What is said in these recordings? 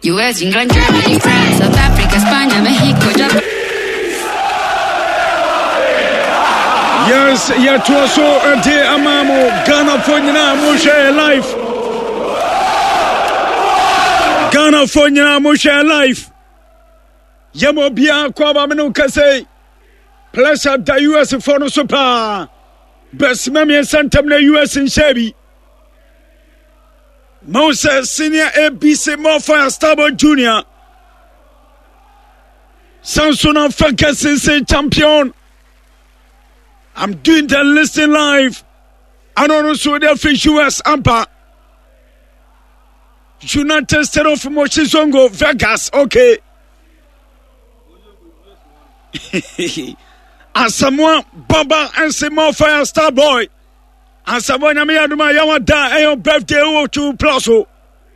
US, England, Germany, France, South Africa, España, Mexico, Japan. Yes, yet also a day amamo Ghana for Musha life. Ghana for Musha life. Yamo Bia Kwabamino Kase. Plus at the US for no super. Best Mammy and Santamna US in Chevy. Moses Senior ABC Morfire Starboy Junior. Samson of Fakasi champion. I'm doing the listing live. I don't know so they'll fish US Ampa. United States of Mochizongo, Vegas, okay. And someone Baba and Simon Fire Star Boy. And someone Yamiaduma Yawada and birthday to Plaso.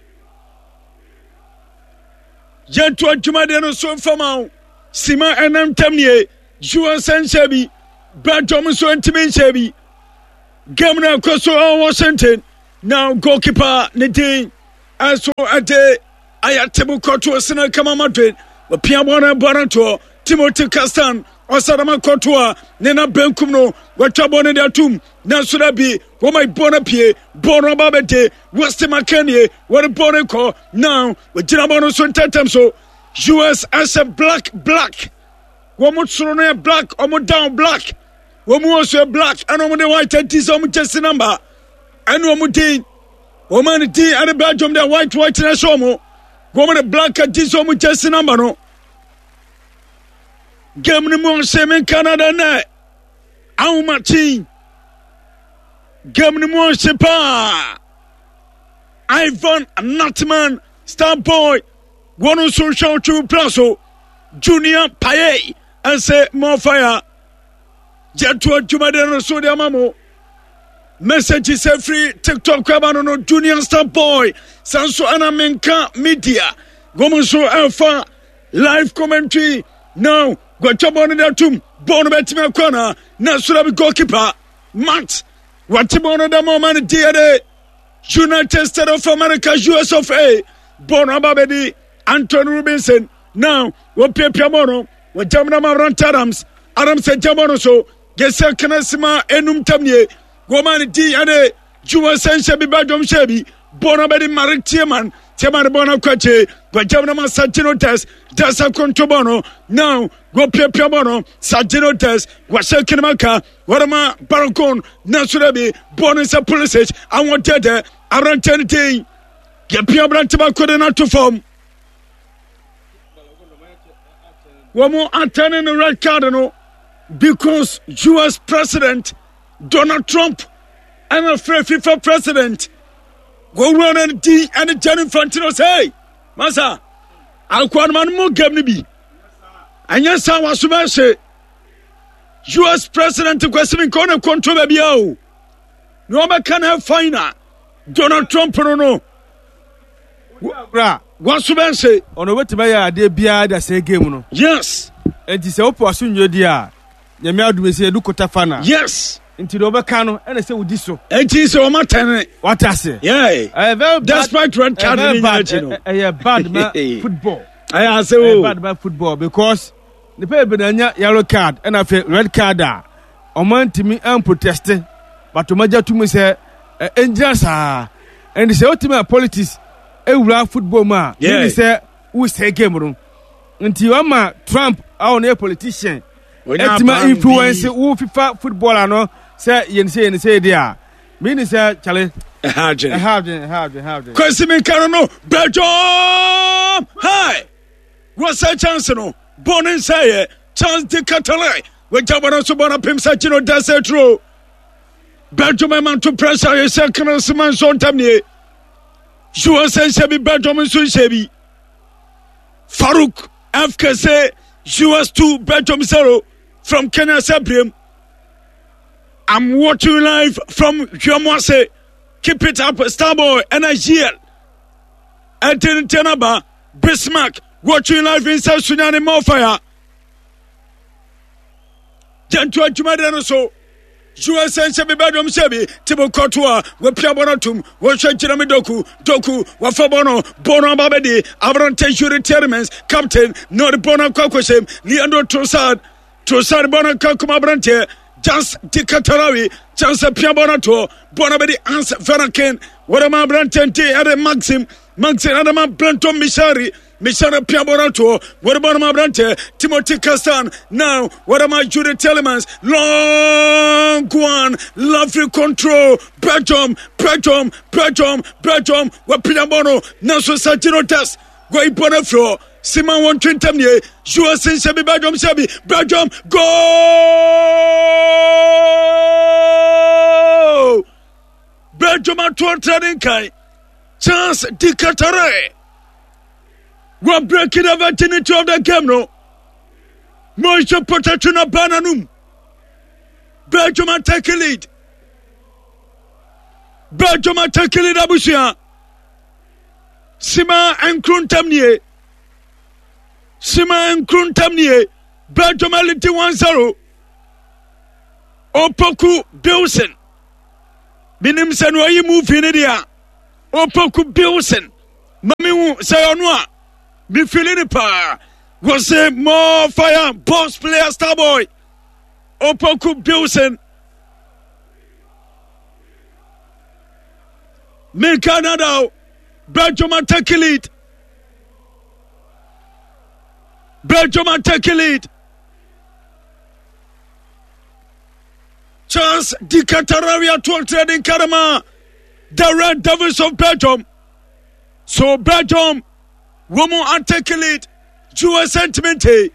Gentle Jumadeno so from Sima and Tamnie, US and Chevy. Brad Thomas went to me, Chevy. Governor Koso Washington. Now goalkeeper Nadine. And so a day I had Tibu Kotua Sina Kama Madrid. But Piamona Bonato, Timothy Castan, Osadama Kotua, Nena Benkumno, Watabone de Atum, Nasurabi, Woma Bonapie, Bono Babete, Westy McKenney, what a Boneco. Now with Jinabono Suntatamso, US as a black. Womutsune black, omu down black. Womu also black, and omu the white and tis omu just number. And womu din. Woman D and the Belgium the white in a somo. Woman the black and tis omu just number no. Gemnimo semen Canada ne. Aumachi. Gemnimo sepa. Ivan Natman, Starboy. One also show to Plaso. Junior Paye. And say more fire. Jetua Jumadeno so the mamo. Message is free. TikTok Kabano Junior Star Boy. Sanso Anamenka Media. Gomonso Alpha. Live commentary. Now, Guachabon in the tomb. Bonabetima Corner. Nasurabi goalkeeper. Matt. Watibon the moment dear. United States of America, US of A. Bonababedi. Anthony Robinson. Now, what Piamono. When Jamana Rant Adams said Jamono so, Gessa Kanasima Enum Tamye, Woman D and A, Juma San Shabi Badom Shabi, Bonabedi Marik Tiaman, Tiaman Bona Quache, but Jamana Satino test, Dasa Contobono, now go Piamono, Satino test, Washa Kinamaka, Warama Baracon, Nasurabi, Bonisa Pulisic, I wanted around 10 day, get Piabran Tobacco to form. One more attending the red card, no, because US President Donald Trump and a FIFA President go run and D and the Johnny Fantino say, Masa, I'll call man more Gabnibi. And yes, I was to say, US President to question corner control baby. No one can have finer. Donald Trump, no. What's to say? On a way to buy a day beard as a game. Yes. And it's a opportunity, your dear. The maid will say, look at Tafana. Yes. Into the Obacano, and I say, with this so. And it's all my tenant. What I say? Yeah. I have despite red card, I have bad football. I say, bad football because the paper yellow card and I feel red card. A man to me and protesting, but to major to me say, angels are. And it's ultimate politics. A football man, yeah. He said, who say game room until I'm Trump, our politician. Ultimate influence who FIFA footballer no say you say there. Meaning say Charlie. Have. Question me Carano, Belgium. Hi. What's a chance no? Born in say chance de Catalan. When Jabana Subana Pim Sachino does it true. Belgium man to pressure a second man son tamni. US and Shabi Belgium and Shabi Farouk FKC US 2 Belgium 0 from Kenya Sabrium. I'm watching live from Jamwase. Keep it up, Starboy, NIGL. Anthony Tenaba, Bismarck, watching live in South Sudan in Morfire. Jantua Jumadano so USA Shabi Badum Shabi, Tibo Kotua, Wapiabonatum, Washachirami Doku, Wafabono, Bono Babadi, Abrante Retirements, Captain, Nord Bona Kokosem, Leandro Trossard Bona Kakuma Brante, Jans Dicatarawi, Jans Piabonato, Bonabedi Ans Veraken, Wadama Brantente, Ade Maxim, Adama Branton Mishara Piabonato, what about my brante? Timothy Castan. Now, what am I Judy Telemans? Long one, lovely control. Belgium, what Piabono, Naso Satino test. Go Ipona floor. Simon 120 USA Shabi Belgium, go! Belgium at 12 Kai. Chance Dicatare. We're breaking the virginity of the game, no? Moisture protection of Bananum. Belgium take a lead. Abusia. Sima and Kruntamnie. Belgium ality 1-0. Opoku Bilson. Binim Sanway move in India. Opoku Bilson. Mami Sayonwa. Me feeling the power. Was say more fire. Boss player Starboy. Opoku Bilson. Me Canada. Belgium take lead. Charles Di Catararia 12 trading Karama. The Red Devils of Belgium. So Belgium. Woman articulate Jewish sentiment. Game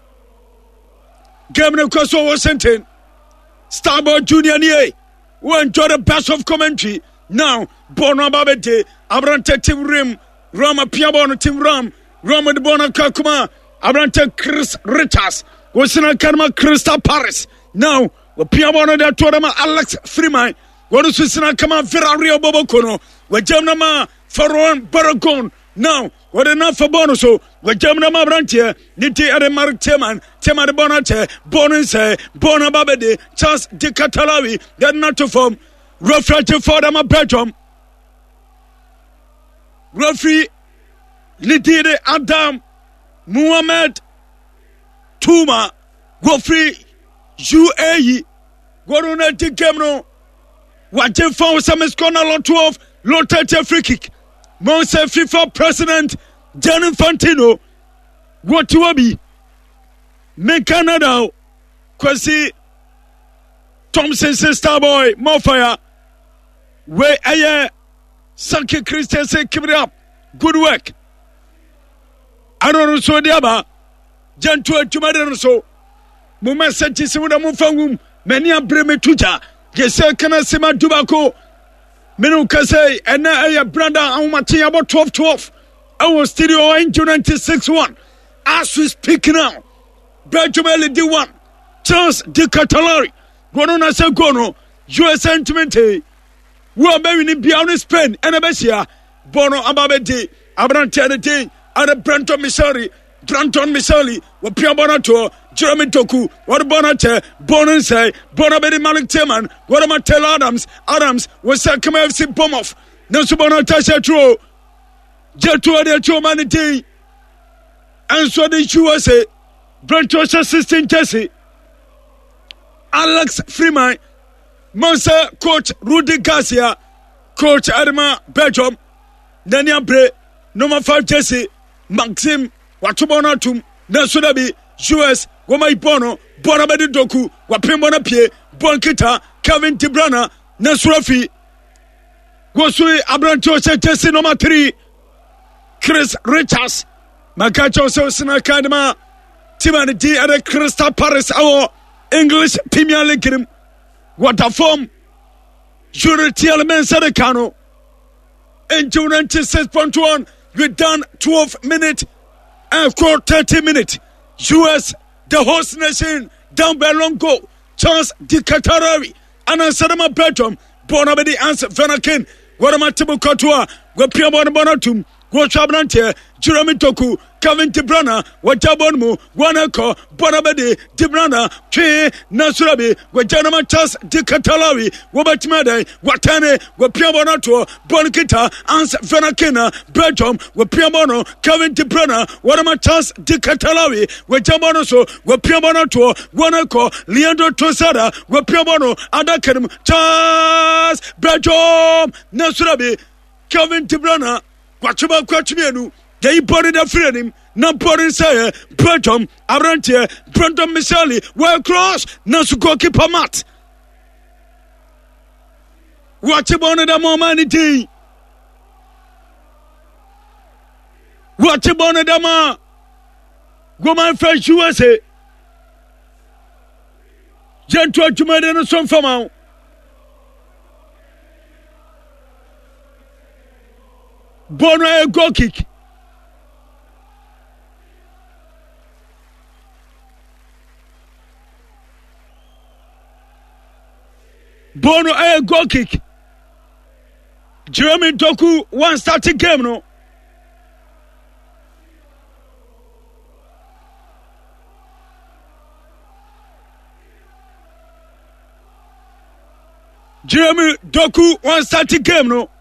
of Kosovo was sent in. Starboard Junior Nye. We enjoy the best of commentary. Now, Bono Babete, Abrante Tim Rim, Rama Piabon Tim Ram, Rama de Bona Kakuma, Abrante Chris Richards, Wasina Karma Krista Paris. Now, we Piabona de Torama Alex Freeman, what is Wisina Kama Ferrario Bobocono, where Jamnama Faron Baragon. Now, what enough for bonus? So, we Jamna Mabrantia, Niti Ademark Teman, Tema de Bonate, Bonense, Bona Babede, Charles Di Catalawi, that not to form, Referee for them a Belgium. Referee Lidide Adam Muhammad Tuma, Referee UAE, Goruna Dikemno, what they found some is corner lot 12, low 30 free kick. Monse FIFA President Jan Infantino, what you be? Me Canada, Kwasi Thompson Starboy, more fire. Where I Sanke Christian say keep it up. Good work. I don't know so diaba. Jan to a tumadero so. Muma Santi Simuda Mufangum, many a breme tuja. Yesa Kana Sima Dubako. Menu Kase, and I Branda Amati about 12. Our studio in 96-1. As we speak now, Belgium LD1, Charles Di Catalari, Gonona Sagono, US sentiment. We are very in beyond Spain, and Abesia, Bono Ababedi, Abrante, Ada Branton Missouri, Wapiabonato, Jeremy Toku, what Bonate, Bonense, Bonabedi Malik Teman, what am I tell Adams was Sakama FC Bomoff, Nasubona Tasha Tro, Jetua de Chomanity, and so the USA, Brantos assistant Jesse, Alex Freeman, Monsa coach Rudy Garcia, coach Adama Belgium, Daniel Bre, number 5 Jesse, Maxim, Watubonatum, Nasudabi, US, Wamai Bono, Bonabedi Doku, Wapimona Pie, Bonkita, Kevin Tibrana, Nasurafi, Gosui Abranto Jesse number 3, Chris Richards, Makacho Sosina Kadama, Timanity at a Crystal Paris, our English Premier League. What a form! Unity elements at the cano. In 96.1, we done 12 minutes and 30 minutes. US, the host nation, down by long goal. Charles Di Catarawi, and Sadama Belgium, Bonabedi answer Venakin, Guaramatibu Katua, Guapiabon Bonatum, Guachabrante, Jeremy Toku, Kevin De Bruyne wajabonmu wanako bonabedi De Bruyne twe nasurabi wajanama Charles De Catalawi wabatimade watane wapiabono to bonkita ans Venakina Belgium wapiabono Kevin De Bruyne wanama Charles De Catalawi wajabono so wapiabono to wanako Leandro Trossard wapiabono adakerim Charles Belgium nasurabi Kevin De Bruyne kwachibienu they body the freedom, no body say, Belgium, Arantia, Brandon Misali, well cross, Nasukoki Pamat. Watch about the moment, watch about the ma. Go my first USA. Gentle to my dinner, some from out. Bono a goal kick. Bono a goal kick. Jeremy Doku one starting game no. Jeremy Doku one starting game no.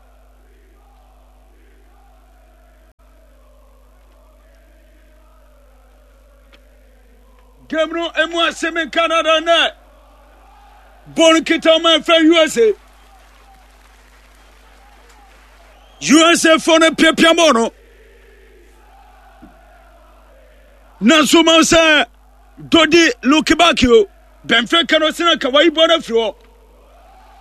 Game no emu semi Canada na. Bon kita man fra USA. USA for ne piamono. Nansuma sa Dodi Lukibakio. Benfica no sina kawai bona fro.